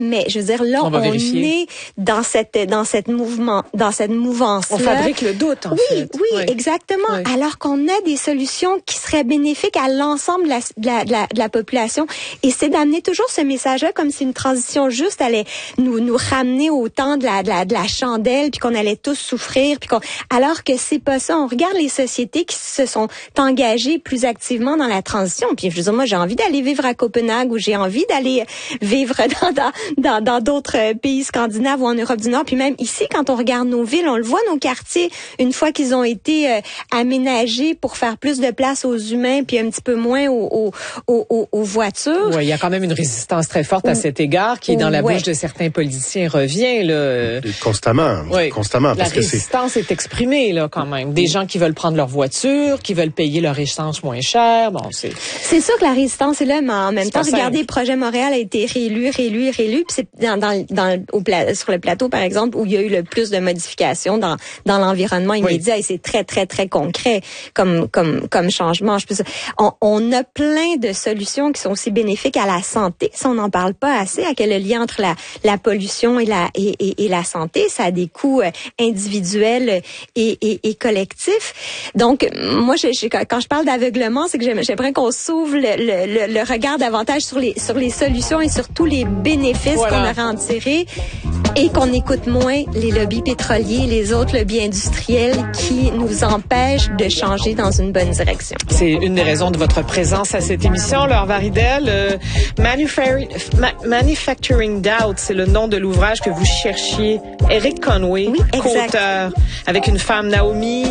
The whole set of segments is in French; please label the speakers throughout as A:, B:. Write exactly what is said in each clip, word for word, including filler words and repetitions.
A: mais je veux dire, là, on, on est dans cette, dans cette mouvement, dans cette mouvance-là.
B: On fabrique le doute, en
A: oui,
B: fait.
A: Oui, oui, exactement. Oui. Alors qu'on a des solutions qui seraient bénéfiques à l'ensemble de la, de la, de la, de la population. Et c'est d'amener toujours ce message-là comme si une transition juste allait nous, nous ramener au temps de la, de la, de la chandelle, puis qu'on allait tous souffrir, puis qu'on, alors que c'est pas ça. On regarde les sociétés qui se sont engagées plus activement dans la transition. Puis je veux dire, moi, j'ai envie d'aller vivre à Copenhague ou j'ai envie d'aller vivre dans, dans, dans, dans d'autres pays scandinaves ou en Europe du Nord. Puis même ici, quand on regarde nos villes, on le voit, nos quartiers, une fois qu'ils ont été euh, aménagés pour faire plus de place aux humains, puis un petit peu moins aux, aux, aux, aux voitures.
B: Oui, il y a quand même une résistance très forte à cet égard qui, dans la
A: ouais.
B: bouche de certains politiciens, revient. Là.
C: Constamment, oui. constamment. Parce
B: la résistance
C: que
B: c'est... est exprimée là quand même. Des gens qui veulent prendre leur voiture, qui veulent payer leur essence moins cher. Bon, c'est...
A: c'est sûr que la résistance est là, mais en même
B: c'est
A: temps, regardez, le projet Montréal a été réélu, réélu, réélu. Puis c'est dans, dans, dans, au pla... sur le plateau, par exemple, où il y a eu le plus de modifications dans, dans l'environnement immédiat. Oui. Et c'est très, très, très concret comme, comme, comme changement. Je peux... on, on a plein de solutions qui sont aussi bénéfiques à la santé. Ça, on n'en parle pas assez, à quel le lien entre la, la pollution et la, et, et, et la santé. Ça a des coûts individuels et, et, et collectifs. Donc, moi, je, je, quand je parle d'aveuglement, c'est que j'aimerais qu'on s'ouvre le, le, le regard davantage sur les, sur les solutions et sur tous les bénéfices voilà. qu'on aurait en tiré et qu'on écoute moins les lobbies pétroliers, les autres lobbies industriels qui nous empêchent de changer dans une bonne direction.
B: C'est une des raisons de votre présence à cette émission, Laure Varidel. Euh, Manufacturing, Manufacturing Doubt, c'est le nom de l'ouvrage que vous cherchiez. Eric Conway,
A: oui,
B: co-auteur, avec une femme, Naomi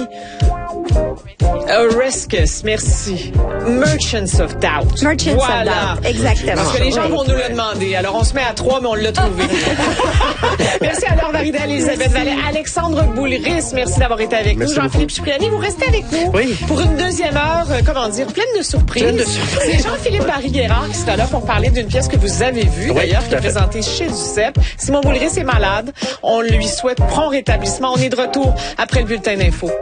B: Oreskes, merci. Merchants of Doubt.
A: Merchants
B: voilà.
A: of Doubt, exactement.
B: Parce que les gens
A: oui.
B: vont nous le demander. Alors, on se met à trois, mais on l'a trouvé. Merci à Laure Varidel, Elisabeth Vallée, Alexandre Boulris. Merci d'avoir été avec merci nous. Jean-Philippe Cipriani, vous restez avec nous
C: oui.
B: pour une deuxième heure, euh, comment dire, pleine de surprises.
C: Pleine de surprises.
B: C'est Jean-Philippe Barry-Guerrard qui sera là pour parler d'une pièce que vous avez vue, oui, d'ailleurs, qui est présentée chez Duceppe. Simon Boulris est malade. On lui souhaite prompt rétablissement. On est de retour après le bulletin d'info.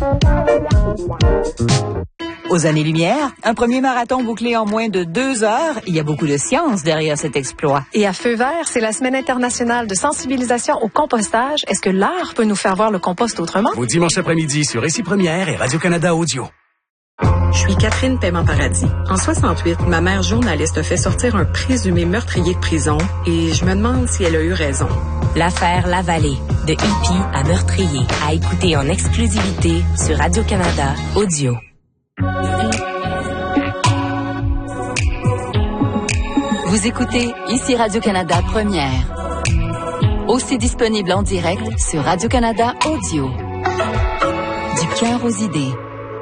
D: Aux années-lumière, un premier marathon bouclé en moins de deux heures, il y a beaucoup de science derrière cet exploit.
E: Et à Feu vert, c'est la semaine internationale de sensibilisation au compostage. Est-ce que l'art peut nous faire voir le compost autrement?
F: Vos dimanches après-midi sur Récit Première et Radio-Canada Audio.
G: Je suis Catherine Paiement-Paradis. En soixante-huit, ma mère journaliste a fait sortir un présumé meurtrier de prison et je me demande si elle a eu raison.
H: L'affaire Lavallée, de hippie à meurtrier, à écouter en exclusivité sur Radio-Canada Audio.
I: Vous écoutez ici Radio-Canada Première. Aussi disponible en direct sur Radio-Canada Audio. Du cœur aux idées.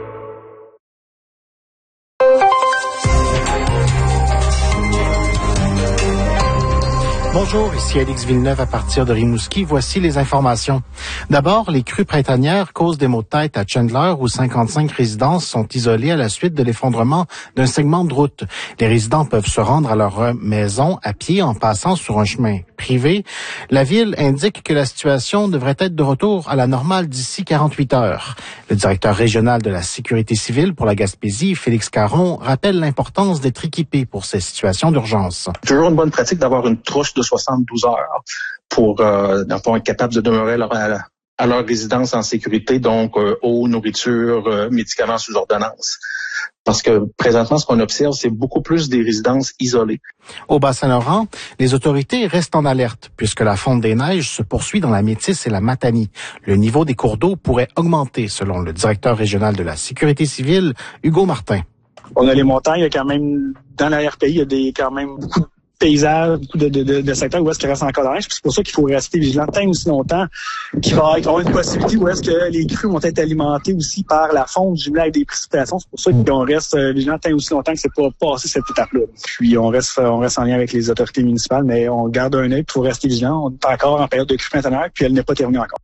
J: Bonjour, ici Alix Villeneuve à partir de Rimouski. Voici les informations. D'abord, les crues printanières causent des maux de tête à Chandler où cinquante-cinq résidences sont isolées à la suite de l'effondrement d'un segment de route. Les résidents peuvent se rendre à leur maison à pied en passant sur un chemin privé. La ville indique que la situation devrait être de retour à la normale d'ici quarante-huit heures. Le directeur régional de la sécurité civile pour la Gaspésie, Félix Caron, rappelle l'importance d'être équipé pour ces situations d'urgence.
K: Toujours une bonne pratique d'avoir une trousse de soixante-douze heures pour, euh, dans le fond, être capable de demeurer à leur, à leur résidence en sécurité, donc euh, eau, nourriture, euh, médicaments sous ordonnance. Parce que présentement, ce qu'on observe, c'est beaucoup plus des résidences isolées.
J: Au Bas-Saint-Laurent, les autorités restent en alerte puisque la fonte des neiges se poursuit dans la Métisse et la Matanie. Le niveau des cours d'eau pourrait augmenter, selon le directeur régional de la sécurité civile, Hugo Martin.
L: On a les montagnes, il y a quand même, dans la R P I, il y a des, quand même beaucoup de paysages, beaucoup de, de, de, de secteurs où est-ce qu'il reste encore dans la neige. C'est pour ça qu'il faut rester vigilant tant aussi longtemps qu'il va y avoir une possibilité où est-ce que les crues vont être alimentées aussi par la fonte jumelée avec des précipitations. C'est pour ça qu'on reste vigilant tant aussi longtemps que c'est pas passé cette étape-là. Puis on reste on reste en lien avec les autorités municipales, mais on garde un œil, il faut rester vigilant. On est encore en période de crue printanière, puis elle n'est pas terminée encore.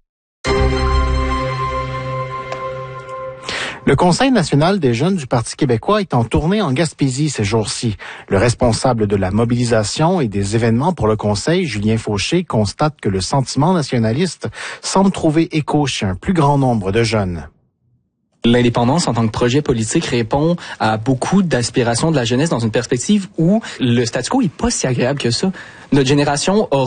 J: Le Conseil national des jeunes du Parti québécois est en tournée en Gaspésie ces jours-ci. Le responsable de la mobilisation et des événements pour le Conseil, Julien Fauché, constate que le sentiment nationaliste semble trouver écho chez un plus grand nombre de jeunes.
M: L'indépendance en tant que projet politique répond à beaucoup d'aspirations de la jeunesse dans une perspective où le statu quo est pas si agréable que ça. Notre génération a